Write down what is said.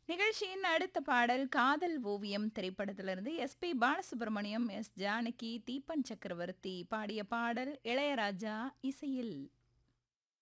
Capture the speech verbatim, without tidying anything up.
நிகழ்ச்சியின் அடுத்த பாடல் காதல் ஓவியம் திரைப்படத்திலிருந்து S B Balasubramaniam, S Janaki, Deepan சக்கரவர்த்தி பாடிய பாடல் இளையராஜா இசையில்.